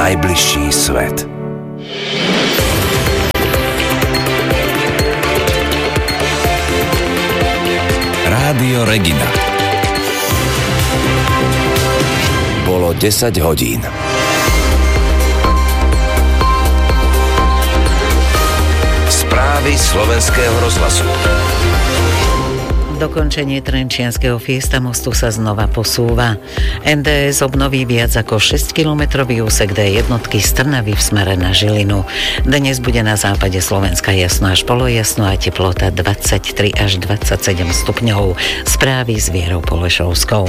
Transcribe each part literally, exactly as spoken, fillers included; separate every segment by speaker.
Speaker 1: najbližší svet. Rádio Regina. Bolo desať hodín. Správy slovenského rozhlasu.
Speaker 2: Dokončenie Trenčianskeho Fiesta mostu sa znova posúva. en dé es obnoví viac ako šesťkilometrový úsek dé jednotky z Trnavy v smere na Žilinu. Dnes bude na západe Slovenska jasno až polojasno a teplota dvadsaťtri až dvadsaťsedem stupňov. Správy s Vierou Polešovskou.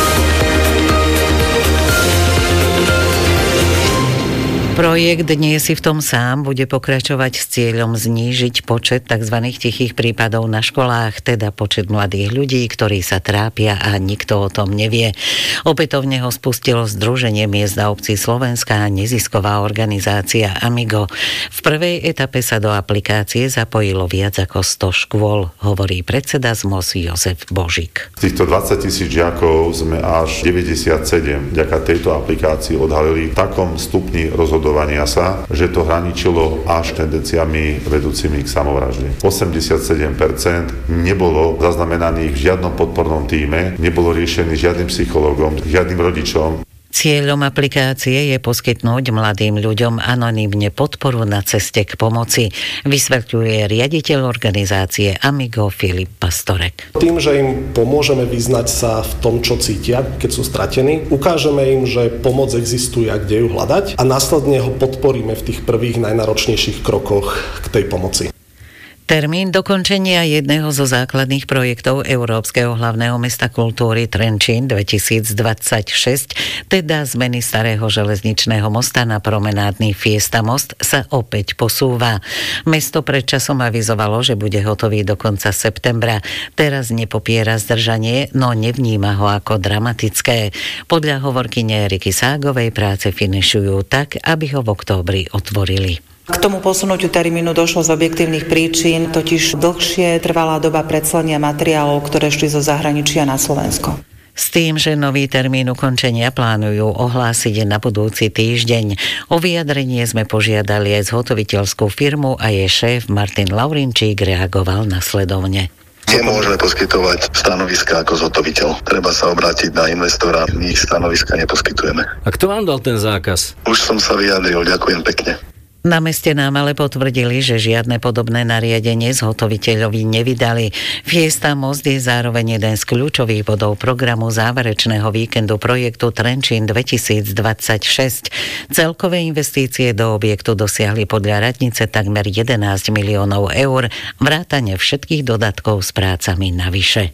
Speaker 2: Projekt Nie si v tom sám bude pokračovať s cieľom znížiť počet tzv. Tichých prípadov na školách, teda počet mladých ľudí, ktorí sa trápia a nikto o tom nevie. Opätovne ho spustilo Združenie miest a obcí Slovenska a nezisková organizácia Amigo. V prvej etape sa do aplikácie zapojilo viac ako sto škôl, hovorí predseda zet em o es Jozef Božík.
Speaker 3: Z týchto dvadsať tisíc žiakov sme až deväťdesiatsedem vďaka tejto aplikácii odhalili v takom stupni rozhodovania sa, že to hraničilo až tendenciami vedúcimi k samovražde. osemdesiatsedem percent nebolo zaznamenaných v žiadnom podpornom tíme, nebolo riešený žiadnym psychológom, žiadnym rodičom.
Speaker 2: Cieľom aplikácie je poskytnúť mladým ľuďom anonymne podporu na ceste k pomoci, vysvetľuje riaditeľ organizácie Amigo Filip Pastorek.
Speaker 4: Tým, že im pomôžeme vyznať sa v tom, čo cítia, keď sú stratení, ukážeme im, že pomoc existuje a kde ju hľadať a následne ho podporíme v tých prvých najnáročnejších krokoch k tej pomoci.
Speaker 2: Termín dokončenia jedného zo základných projektov Európskeho hlavného mesta kultúry Trenčín dvetisícdvadsaťšesť, teda zmeny starého železničného mosta na promenádny Fiesta most, sa opäť posúva. Mesto pred časom avizovalo, že bude hotový do konca septembra. Teraz nepopiera zdržanie, no nevníma ho ako dramatické. Podľa hovorkyne Eriky Ságovej práce finišujú tak, aby ho v októbri otvorili.
Speaker 5: K tomu posunutiu termínu došlo z objektívnych príčin, totiž dlhšie trvalá doba predslania materiálov, ktoré šli zo zahraničia na Slovensko.
Speaker 2: S tým, že nový termín ukončenia plánujú ohlásiť na budúci týždeň. O vyjadrenie sme požiadali aj zhotoviteľskú firmu a jej šéf Martin Laurinčík reagoval nasledovne.
Speaker 6: Nemôžeme poskytovať stanoviska ako zhotoviteľ. Treba sa obrátiť na investora, my ich stanoviska neposkytujeme.
Speaker 7: A kto vám dal ten zákaz?
Speaker 6: Už som sa vyjadril, ďakujem pekne.
Speaker 2: Na meste nám ale potvrdili, že žiadne podobné nariadenie zhotoviteľovi nevydali. Fiesta most je zároveň jeden z kľúčových bodov programu záverečného víkendu projektu Trenčín dvetisícdvadsaťšesť. Celkové investície do objektu dosiahli podľa radnice takmer jedenásť miliónov eur, vrátane všetkých dodatkov s prácami navyše.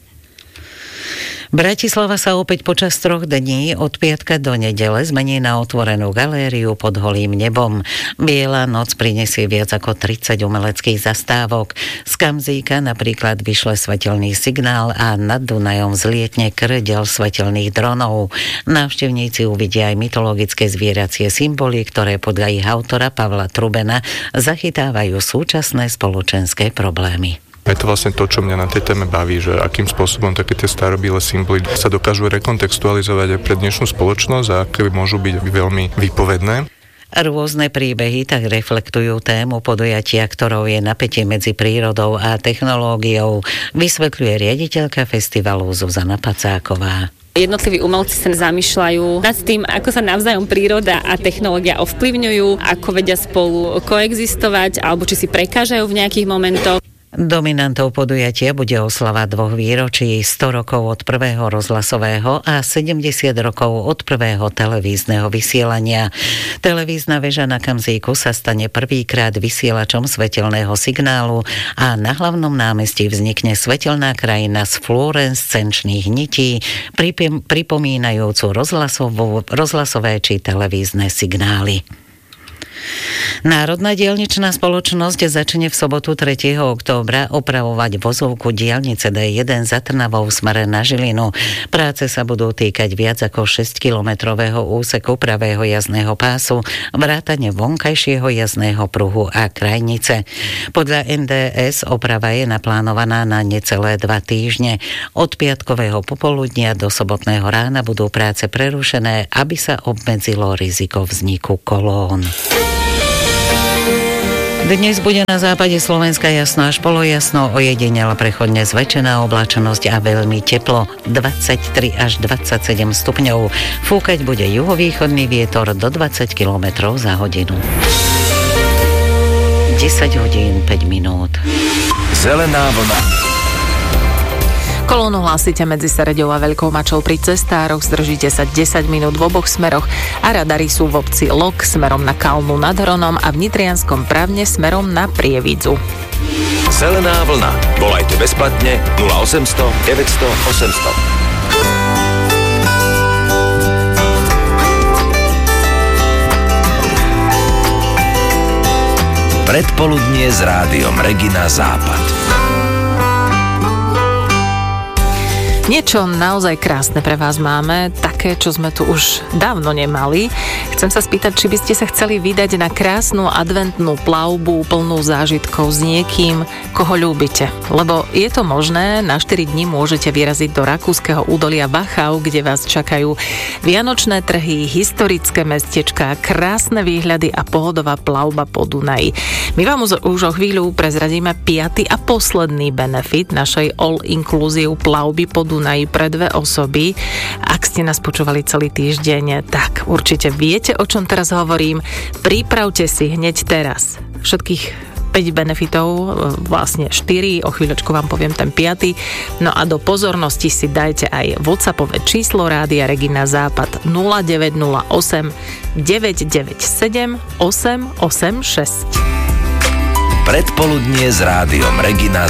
Speaker 2: Bratislava sa opäť počas troch dní od piatka do nedele zmení na otvorenú galériu pod holým nebom. Biela noc prinesie viac ako tridsať umeleckých zastávok. Z Kamzíka napríklad vyšle svetelný signál a nad Dunajom vzlietne kŕdeľ svetelných dronov. Návštevníci uvidia aj mytologické zvieracie symboly, ktoré podľa ich autora Pavla Trubena zachytávajú súčasné spoločenské problémy.
Speaker 8: Je to vlastne to, čo mňa na tej téme baví, že akým spôsobom také tie starobíle symboly sa dokážu rekontextualizovať aj pre dnešnú spoločnosť a aké môžu byť veľmi výpovedné.
Speaker 2: Rôzne príbehy tak reflektujú tému podujatia, ktorou je napätie medzi prírodou a technológiou, vysvetľuje riaditeľka festivalu Zuzana Pacáková.
Speaker 9: Jednotliví umelci sa zamýšľajú nad tým, ako sa navzájom príroda a technológia ovplyvňujú, ako vedia spolu koexistovať, alebo či si prekážajú v nejakých momentoch.
Speaker 2: Dominantou podujatia bude oslava dvoch výročí, sto rokov od prvého rozhlasového a sedemdesiat rokov od prvého televízneho vysielania. Televízna väža na Kamzíku sa stane prvýkrát vysielačom svetelného signálu a na hlavnom námestí vznikne svetelná krajina z fluorescenčných nití, pripomínajúcu rozhlasové či televízne signály. Národná diaľničná spoločnosť začne v sobotu tretieho októbra opravovať vozovku diaľnice dé jeden za Trnavou v smere na Žilinu. Práce sa budú týkať viac ako šesťkilometrového úseku pravého jazdného pásu, vrátane vonkajšieho jazdného pruhu a krajnice. Podľa en dé es oprava je naplánovaná na necelé dva týždne. Od piatkového popoludnia do sobotného rána budú práce prerušené, aby sa obmedzilo riziko vzniku kolón. Dnes bude na západe Slovenska jasno až polojasno, ojedinela prechodne zväčšená oblačnosť a veľmi teplo, dvadsaťtri až dvadsaťsedem stupňov. Fúkať bude juhovýchodný vietor do dvadsať kilometrov za hodinu. desať hodín päť minút.
Speaker 1: Zelená vlna.
Speaker 10: Kolónu hlásite medzi Sereďou a Veľkou Mačou pri cestároch, zdržíte sa desať minút v oboch smeroch a radary sú v obci Lok smerom na Kalnu nad Hronom a v Nitrianskom Pravne smerom na Prievidzu.
Speaker 1: Zelená vlna. Volajte bezplatne nula osemsto deväťsto osemsto. Predpoludnie s rádiom Regina Západ.
Speaker 10: Niečo naozaj krásne pre vás máme, také, čo sme tu už dávno nemali. Chcem sa spýtať, či by ste sa chceli vydať na krásnu adventnú plavbu plnú zážitkov s niekým, koho ľúbite. Lebo je to možné, na štyri dni môžete vyraziť do rakúskeho údolia Wachau, kde vás čakajú vianočné trhy, historické mestečká, krásne výhľady a pohodová plavba po Dunaji. My vám už o chvíľu prezradíme piaty a posledný benefit našej all-inclusive plavby po Dunaji pre dve osoby. Ak ste nás počúvali celý týždeň, tak určite viete, o čom teraz hovorím. Pripravte si hneď teraz všetkých päť benefitov, vlastne štyri, o chvíľočku vám poviem ten piaty. No a do pozornosti si dajte aj WhatsAppové číslo Rádia Regina Západ nula deväť nula osem deväť deväť sedem osem osem šesť.
Speaker 1: Predpoludnie s rádiom Regina